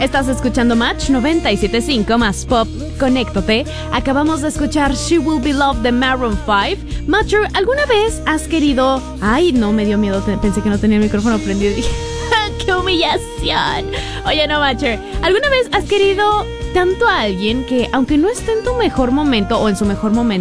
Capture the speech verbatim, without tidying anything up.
Estás escuchando Match noventa y siete punto cinco más Pop. Conéctate. Acabamos de escuchar She Will Be Loved de Maroon cinco. Matcher, ¿alguna vez has querido...? Ay, no, me dio miedo. Pensé que no tenía el micrófono prendido. Dije, ¡qué humillación! Oye, no, Matcher. ¿Alguna vez has querido tanto a alguien que, aunque no esté en tu mejor momento o en su mejor momento,